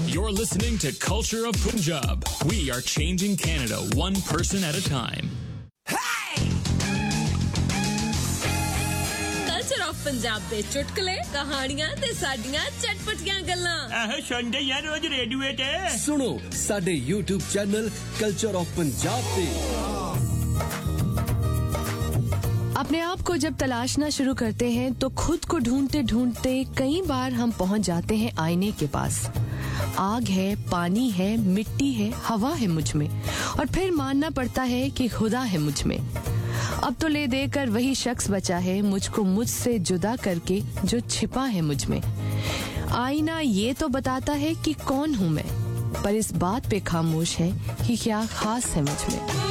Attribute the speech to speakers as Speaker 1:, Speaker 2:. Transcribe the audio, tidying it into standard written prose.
Speaker 1: You're listening to Culture of Punjab. We are changing Canada one person at a time.
Speaker 2: Culture of Punjab ਦੇ ਚੁਟਕਲੇ, ਕਹਾਣੀਆਂ ਤੇ ਸਾਡੀਆਂ ਚਟਪਟੀਆਂ ਗੱਲਾਂ।
Speaker 3: ਆਹ ਸੁਣਦੇ ਯਾਰ ਰੋਜ਼ ਰੇਡੀਓ ਤੇ।
Speaker 4: ਸੁਣੋ ਸਾਡੇ YouTube channel Culture of Punjab ਤੇ।
Speaker 5: अपने आप को जब तलाशना शुरू करते हैं तो खुद को ढूंढते ढूंढते कई बार हम पहुंच जाते हैं आईने के पास। आग है, पानी है, मिट्टी है, हवा है मुझ में, और फिर मानना पड़ता है कि खुदा है मुझ में। अब तो ले देकर वही शख्स बचा है मुझको मुझसे जुदा करके जो छिपा है मुझ में। आईना ये तो बताता है कि कौन हूँ मैं, पर इस बात पे खामोश है कि क्या खास है मुझ में।